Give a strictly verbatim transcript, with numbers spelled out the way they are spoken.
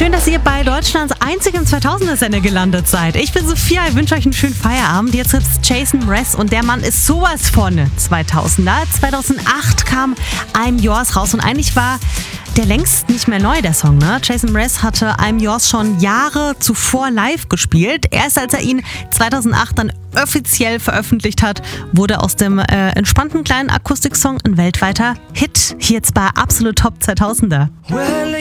Schön, dass ihr bei Deutschlands einzigem zweitausender-Sender gelandet seid. Ich bin Sophia, ich wünsche euch einen schönen Feierabend. Jetzt gibt's Jason Mraz und der Mann ist sowas von zweitausender. zweitausendacht kam I'm Yours raus und eigentlich war der längst nicht mehr neu, der Song, ne? Jason Mraz hatte I'm Yours schon Jahre zuvor live gespielt. Erst als er ihn zweitausendacht dann offiziell veröffentlicht hat, wurde aus dem äh, entspannten kleinen Akustiksong ein weltweiter Hit. Hier jetzt bei Absolut Top zweitausender. Well,